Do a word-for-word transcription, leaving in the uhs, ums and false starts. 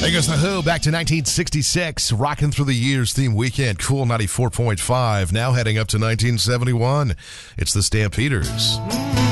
There goes The Who back to nineteen sixty-six, rocking through the years theme weekend. Cool ninety-four point five, now heading up to nineteen seventy-one. It's the Stampeders.